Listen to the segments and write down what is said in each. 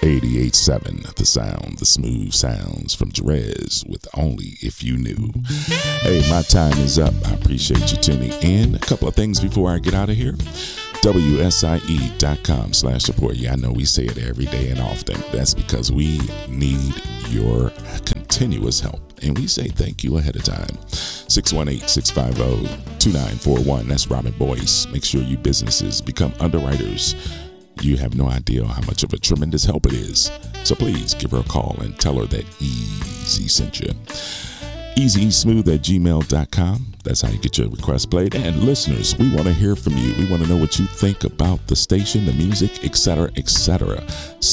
88.7 The Sound, the smooth sounds from Jerez with Only If You Knew. Hey, my time is up. I appreciate you tuning in. A couple of things before I get out of here. WSIE.com/support. Yeah, I know we say it every day and often. That's because we need your continuous help. And we say thank you ahead of time. 618-650-2941. That's Robin Boyce. Make sure you businesses become underwriters. You have no idea how much of a tremendous help it is. So please give her a call and tell her that Easy sent you. EasySmooth@gmail.com. That's how you get your request played. And listeners, we want to hear from you. We want to know what you think about the station, the music, etc., etc.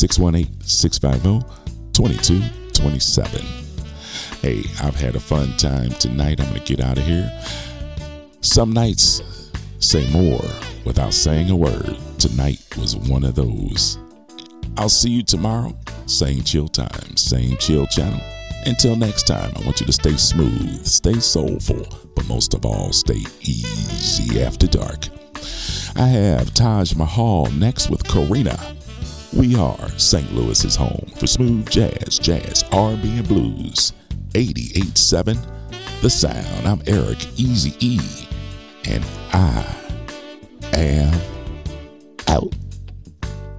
618-650-2227. Hey, I've had a fun time tonight. I'm going to get out of here. Some nights say more without saying a word. Tonight was one of those. I'll see you tomorrow. Same chill time, same chill channel. Until next time, I want you to stay smooth, stay soulful, but most of all, stay easy after dark. I have Taj Mahal next with Karina. We are St. Louis's home for smooth jazz, R&B, and blues. 88.7 The Sound. I'm Eric Easy E, and I am out.